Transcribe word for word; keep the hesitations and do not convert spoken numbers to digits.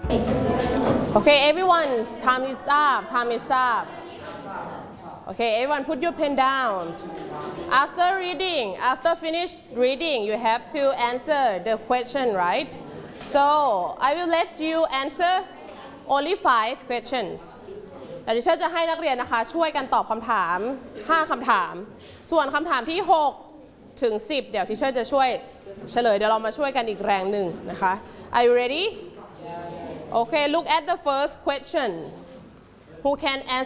Okay, everyone's time is up. Time is up. Okay, everyone put your pen down. After reading, after finish reading, you have to answer the question, right? So I will let you answer only five questions. แต่ดิฉันจะให้นักเรียนนะคะช่วยกันตอบคำถามห้าคำถามส่วนคำถามที่หกถึงสิบเดี๋ยวดิฉันจะช่วยเฉลยเดี๋ยวเรามาช่วยกันอีกแรงหนึ่งนะคะ Are you ready? Okay, look at the first question. Who can answer